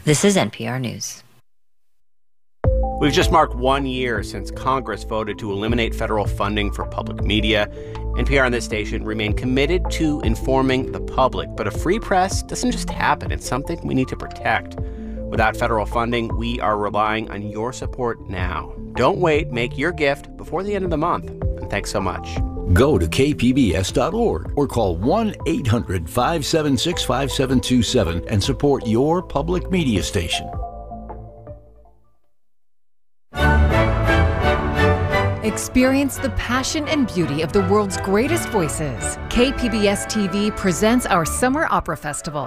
This is NPR News. We've just marked 1 year since Congress voted to eliminate federal funding for public media. NPR and this station remain committed to informing the public. But a free press doesn't just happen. It's something we need to protect. Without federal funding, we are relying on your support now. Don't wait. Make your gift before the end of the month. And thanks so much. Go to kpbs.org or call 1-800-576-5727 and support your public media station. Experience the passion and beauty of the world's greatest voices. KPBS TV presents our Summer Opera Festival.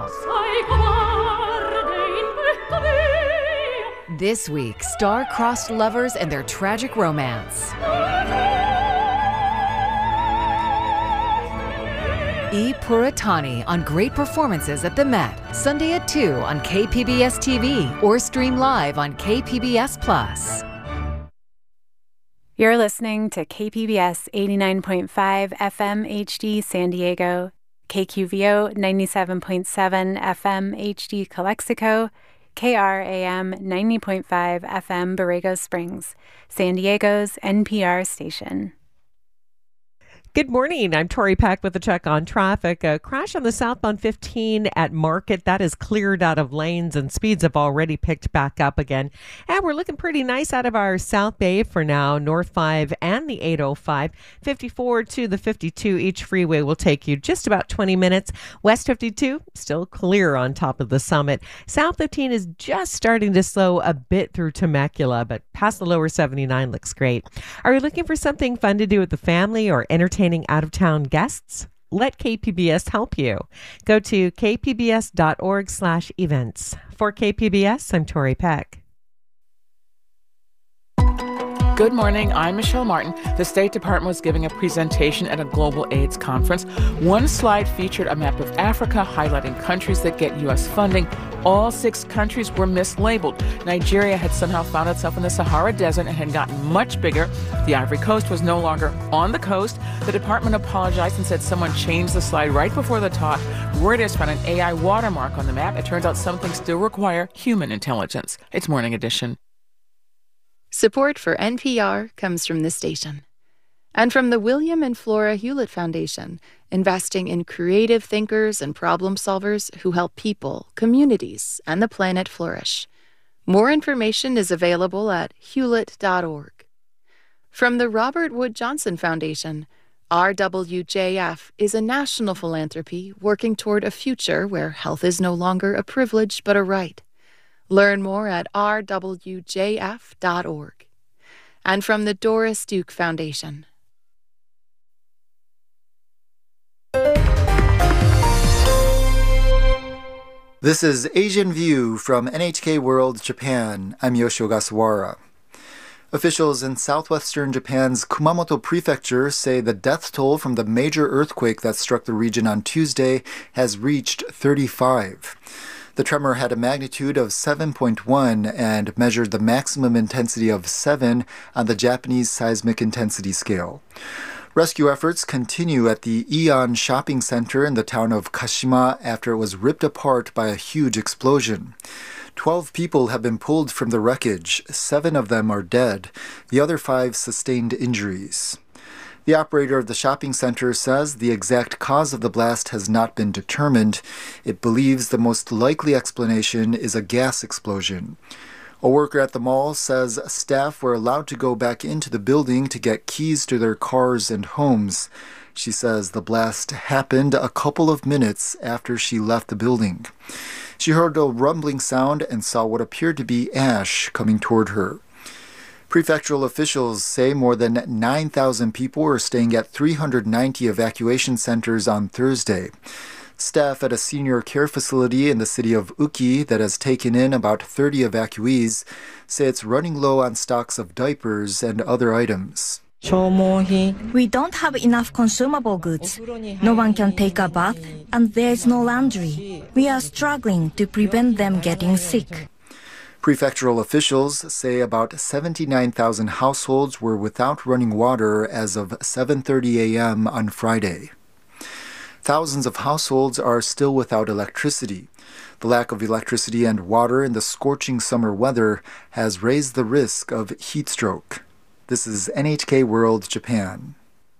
This week, star-crossed lovers and their tragic romance. E. Puritani on great performances at the Met, Sunday at 2 on KPBS TV or stream live on KPBS Plus. You're listening to KPBS 89.5 FM HD San Diego, KQVO 97.7 FM HD Calexico, KRAM 90.5 FM Borrego Springs, San Diego's NPR station. Good morning. I'm Tori Peck with a check on traffic. A crash on the southbound 15 at Market. That is cleared out of lanes and speeds have already picked back up again. And we're looking pretty nice out of our South Bay for now. North 5 and the 805. 54 to the 52. Each freeway will take you just about 20 minutes. West 52 still clear on top of the summit. South 15 is just starting to slow a bit through Temecula, but past the lower 79 looks great. Are you looking for something fun to do with the family or entertaining out-of-town guests? Let KPBS help you. Go to kpbs.org/events. For KPBS, I'm Tori Peck. Good morning. I'm Michelle Martin. The State Department was giving a presentation at a global AIDS conference. One slide featured a map of Africa highlighting countries that get U.S. funding. All 6 countries were mislabeled. Nigeria had somehow found itself in the Sahara Desert and had gotten much bigger. The Ivory Coast was no longer on the coast. The department apologized and said someone changed the slide right before the talk. Reuters found an AI watermark on the map. It turns out some things still require human intelligence. It's Morning Edition. Support for NPR comes from this station and from the William and Flora Hewlett Foundation, investing in creative thinkers and problem solvers who help people, communities, and the planet flourish. More information is available at hewlett.org. From the Robert Wood Johnson Foundation, RWJF is a national philanthropy working toward a future where health is no longer a privilege but a right. Learn more at rwjf.org. And from the Doris Duke Foundation. This is Asian View from NHK World Japan. I'm Yoshio Ogasawara. Officials in southwestern Japan's Kumamoto Prefecture say the death toll from the major earthquake that struck the region on Tuesday has reached 35. The tremor had a magnitude of 7.1 and measured the maximum intensity of 7 on the Japanese seismic intensity scale. Rescue efforts continue at the Aeon Shopping Center in the town of Kashima after it was ripped apart by a huge explosion. 12 people have been pulled from the wreckage. 7 of them are dead. The other 5 sustained injuries. The operator of the shopping center says the exact cause of the blast has not been determined. It believes the most likely explanation is a gas explosion. A worker at the mall says staff were allowed to go back into the building to get keys to their cars and homes. She says the blast happened a couple of minutes after she left the building. She heard a rumbling sound and saw what appeared to be ash coming toward her. Prefectural officials say more than 9,000 people were staying at 390 evacuation centers on Thursday. Staff at a senior care facility in the city of Uki that has taken in about 30 evacuees say it's running low on stocks of diapers and other items. We don't have enough consumable goods. No one can take a bath, and there's no laundry. We are struggling to prevent them getting sick. Prefectural officials say about 79,000 households were without running water as of 7:30 a.m. on Friday. Thousands of households are still without electricity. The lack of electricity and water in the scorching summer weather has raised the risk of heat stroke. This is NHK World Japan.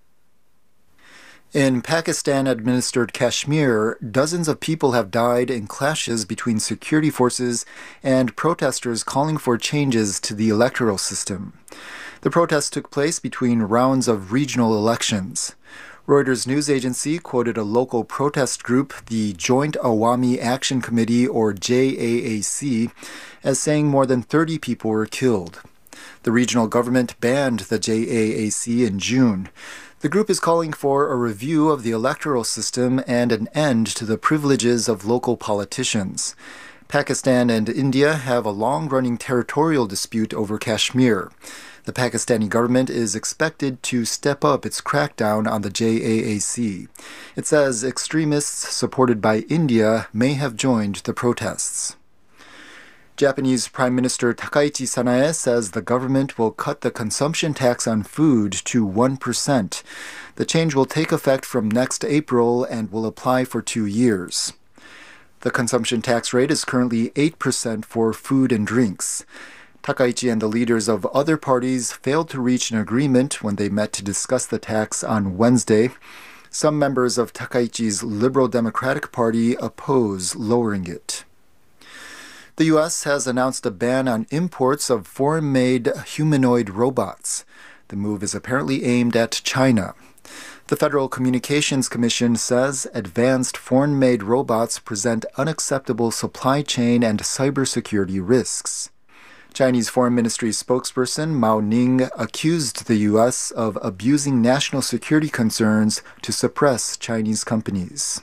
In Pakistan-administered Kashmir, dozens of people have died in clashes between security forces and protesters calling for changes to the electoral system. The protests took place between rounds of regional elections. Reuters news agency quoted a local protest group, the Joint Awami Action Committee, or JAAC, as saying more than 30 people were killed. The regional government banned the JAAC in June. The group is calling for a review of the electoral system and an end to the privileges of local politicians. Pakistan and India have a long-running territorial dispute over Kashmir. The Pakistani government is expected to step up its crackdown on the JAAC. It says extremists supported by India may have joined the protests. Japanese Prime Minister Takaichi Sanae says the government will cut the consumption tax on food to 1%. The change will take effect from next April and will apply for 2 years. The consumption tax rate is currently 8% for food and drinks. Takaichi and the leaders of other parties failed to reach an agreement when they met to discuss the tax on Wednesday. Some members of Takaichi's Liberal Democratic Party oppose lowering it. The U.S. has announced a ban on imports of foreign-made humanoid robots. The move is apparently aimed at China. The Federal Communications Commission says advanced foreign-made robots present unacceptable supply chain and cybersecurity risks. Chinese Foreign Ministry spokesperson Mao Ning accused the U.S. of abusing national security concerns to suppress Chinese companies.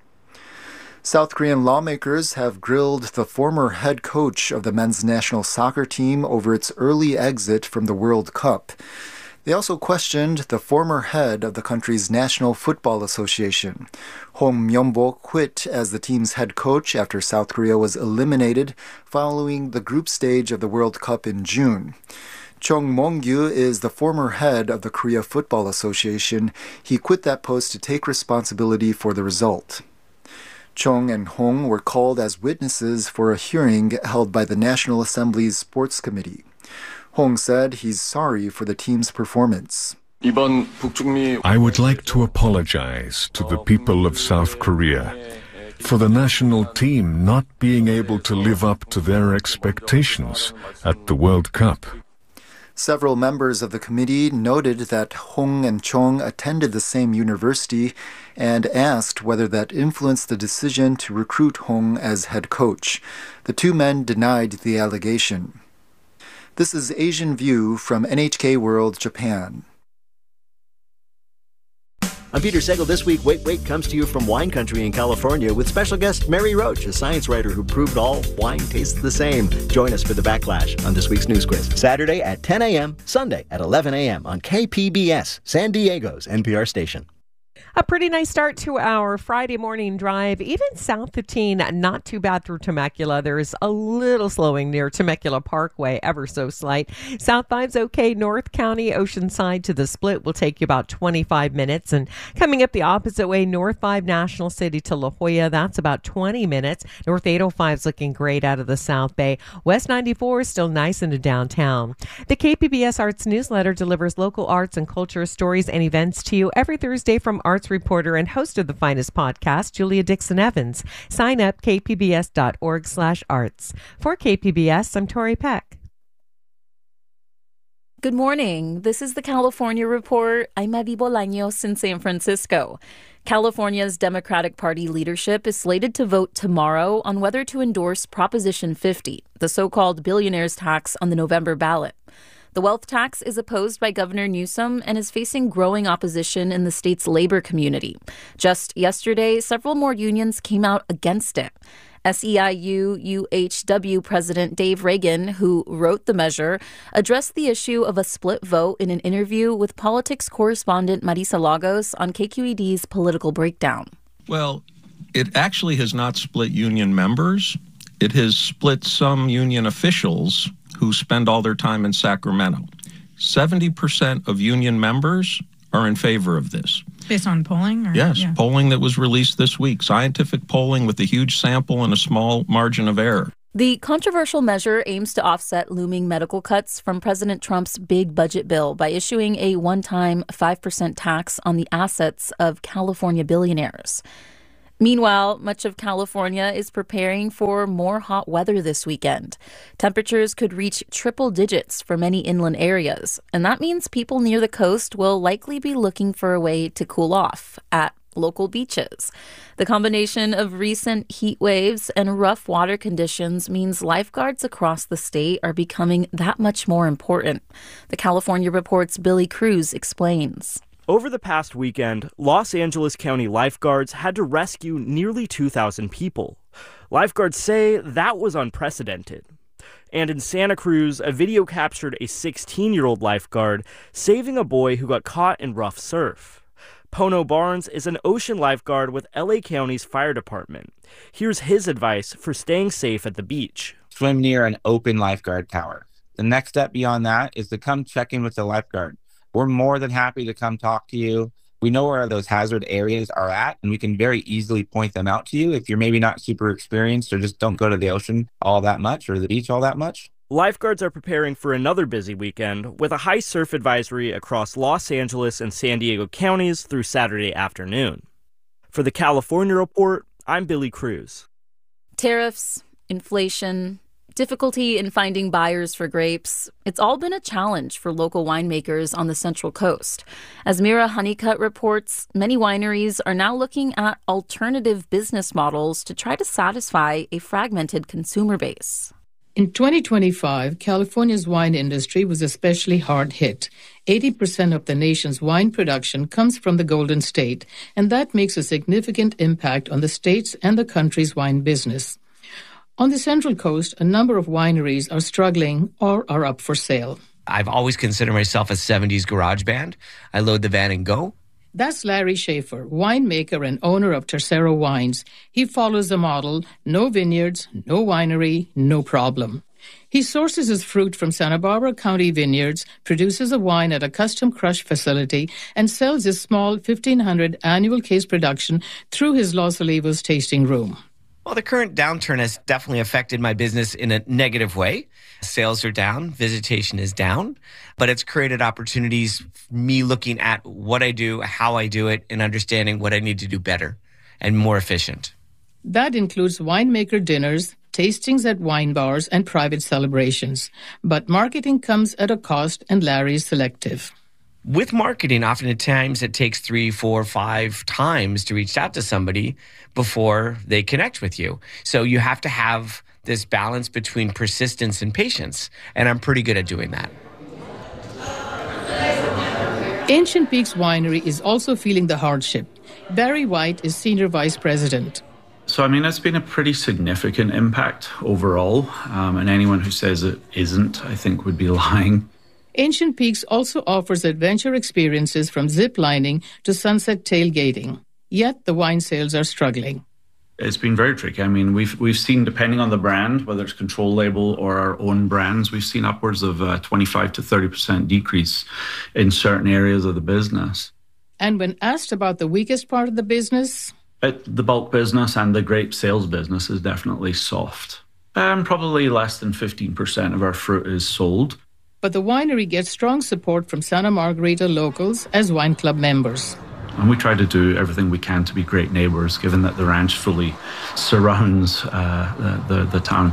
South Korean lawmakers have grilled the former head coach of the men's national soccer team over its early exit from the World Cup. They also questioned the former head of the country's National Football Association. Hong Myung-bo quit as the team's head coach after South Korea was eliminated following the group stage of the World Cup in June. Chung Mong-gyu is the former head of the Korea Football Association. He quit that post to take responsibility for the result. Chung and Hong were called as witnesses for a hearing held by the National Assembly's Sports Committee. Hong said he's sorry for the team's performance. I would like to apologize to the people of South Korea for the national team not being able to live up to their expectations at the World Cup. Several members of the committee noted that Hong and Chung attended the same university and asked whether that influenced the decision to recruit Hong as head coach. The two men denied the allegation. This is Asian View from NHK World Japan. I'm Peter Sagal. This week, Wait, Wait comes to you from wine country in California with special guest Mary Roach, a science writer who proved all wine tastes the same. Join us for the Backlash on this week's News Quiz. Saturday at 10 a.m., Sunday at 11 a.m. on KPBS, San Diego's NPR station. A pretty nice start to our Friday morning drive. Even south of Teen, not too bad through Temecula. There's a little slowing near Temecula Parkway, ever so slight. South 5's okay. North County, Oceanside to the Split will take you about 25 minutes. And coming up the opposite way, North 5 National City to La Jolla, that's about 20 minutes. North 805 is looking great out of the South Bay. West 94 is still nice into downtown. The KPBS Arts newsletter delivers local arts and culture stories and events to you every Thursday from arts reporter and host of the finest podcast, Julia Dixon-Evans. Sign up, kpbs.org/arts. For KPBS, I'm Tori Peck. Good morning. This is the California Report. I'm Abby Bolaños in San Francisco. California's Democratic Party leadership is slated to vote tomorrow on whether to endorse Proposition 50, the so-called billionaires tax on the November ballot. The wealth tax is opposed by Governor Newsom and is facing growing opposition in the state's labor community. Just yesterday, several more unions came out against it. SEIU-UHW President Dave Reagan, who wrote the measure, addressed the issue of a split vote in an interview with politics correspondent Marisa Lagos on KQED's Political Breakdown. Well, it actually has not split union members. It has split some union officials who spend all their time in Sacramento. 70% of union members are in favor of this. Based on polling? Yes, polling that was released this week. Scientific polling with a huge sample and a small margin of error. The controversial measure aims to offset looming medical cuts from President Trump's big budget bill by issuing a one-time 5% tax on the assets of California billionaires. Meanwhile, much of California is preparing for more hot weather this weekend. Temperatures could reach triple digits for many inland areas, and that means people near the coast will likely be looking for a way to cool off at local beaches. The combination of recent heat waves and rough water conditions means lifeguards across the state are becoming that much more important. The California Report's Billy Cruz explains. Over the past weekend, Los Angeles County lifeguards had to rescue nearly 2,000 people. Lifeguards say that was unprecedented. And in Santa Cruz, a video captured a 16-year-old lifeguard saving a boy who got caught in rough surf. Pono Barnes is an ocean lifeguard with LA County's fire department. Here's his advice for staying safe at the beach. Swim near an open lifeguard tower. The next step beyond that is to come check in with the lifeguard. We're more than happy to come talk to you. We know where those hazard areas are at, and we can very easily point them out to you if you're maybe not super experienced or just don't go to the ocean all that much or the beach all that much. Lifeguards are preparing for another busy weekend with a high surf advisory across Los Angeles and San Diego counties through Saturday afternoon. For the California Report, I'm Billy Cruz. Tariffs, inflation, difficulty in finding buyers for grapes. It's all been a challenge for local winemakers on the Central Coast. As Mira Honeycutt reports, many wineries are now looking at alternative business models to try to satisfy a fragmented consumer base. In 2025, California's wine industry was especially hard hit. 80% of the nation's wine production comes from the Golden State, and that makes a significant impact on the state's and the country's wine business. On the Central Coast, a number of wineries are struggling or are up for sale. I've always considered myself a 70s garage band. I load the van and go. That's Larry Schaefer, winemaker and owner of Tercero Wines. He follows the model, no vineyards, no winery, no problem. He sources his fruit from Santa Barbara County vineyards, produces a wine at a custom crush facility, and sells his small 1,500 annual case production through his Los Olivos tasting room. Well, the current downturn has definitely affected my business in a negative way. Sales are down, visitation is down, but it's created opportunities, me looking at what I do, how I do it, and understanding what I need to do better and more efficient. That includes winemaker dinners, tastings at wine bars, and private celebrations. But marketing comes at a cost, and Larry's selective. With marketing, oftentimes it takes 3, 4, 5 times to reach out to somebody before they connect with you. So you have to have this balance between persistence and patience, and I'm pretty good at doing that. Ancient Peaks Winery is also feeling the hardship. Barry White is Senior Vice President. So, it's been a pretty significant impact overall, and anyone who says it isn't, I think, would be lying. Ancient Peaks also offers adventure experiences from zip lining to sunset tailgating. Yet the wine sales are struggling. It's been very tricky. We've seen, depending on the brand, whether it's control label or our own brands, we've seen upwards of 25 to 30% decrease in certain areas of the business. And when asked about the weakest part of the business? The bulk business and the grape sales business is definitely soft. Probably less than 15% of our fruit is sold. But the winery gets strong support from Santa Margarita locals as wine club members. And we try to do everything we can to be great neighbors, given that the ranch fully surrounds the town.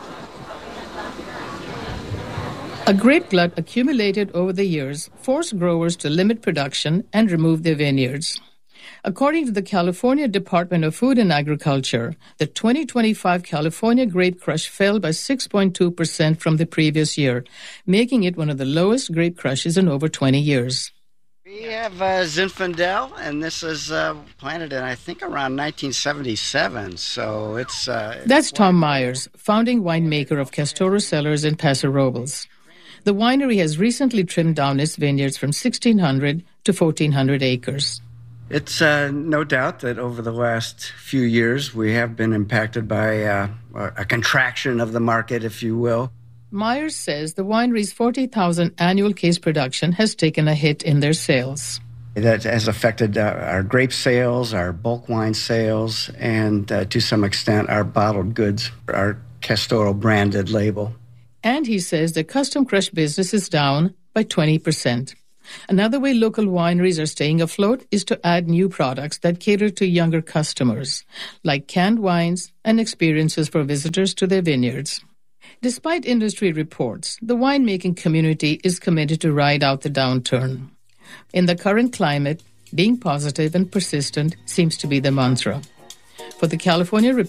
A grape glut accumulated over the years forced growers to limit production and remove their vineyards. According to the California Department of Food and Agriculture, the 2025 California grape crush fell by 6.2% from the previous year, making it one of the lowest grape crushes in over 20 years. We have Zinfandel, and this is planted in, I think, around 1977, so it's... That's Tom Myers, founding winemaker of Castoro Cellars in Paso Robles. The winery has recently trimmed down its vineyards from 1,600 to 1,400 acres. It's no doubt that over the last few years, we have been impacted by a contraction of the market, if you will. Myers says the winery's 40,000 annual case production has taken a hit in their sales. That has affected our grape sales, our bulk wine sales, and to some extent our bottled goods, our Castoro branded label. And he says the custom crush business is down by 20%. Another way local wineries are staying afloat is to add new products that cater to younger customers, like canned wines and experiences for visitors to their vineyards. Despite industry reports, the winemaking community is committed to ride out the downturn. In the current climate, being positive and persistent seems to be the mantra. For the California